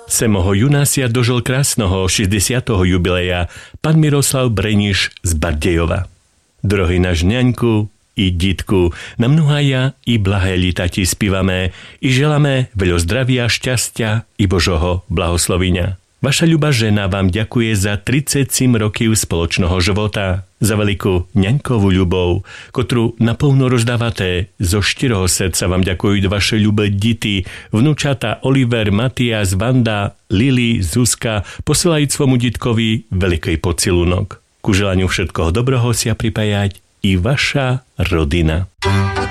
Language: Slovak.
7. júna si dožil krásneho 60. jubileja pán Miroslav Breniš z Bardejova. Drohy náš ňaňku i dítku, na mnohaja i blahé lita ti spívame i želáme veľa zdravia, šťastia i Božoho blahoslovinia. Vaša ľuba žena vám ďakuje za 37 rokov spoločného života, za veľkú ňaňkovú ľubov, ktorú naplno rozdávate. Zo štyroho srdca vám ďakujú vaše ľubé dity, vnúčata Oliver, Matias, Vanda, Lili, Zuzka, posielajú svojmu ditkovi veľký pocilunok. Ku želaniu všetkoho dobrého si pripájať i vaša rodina.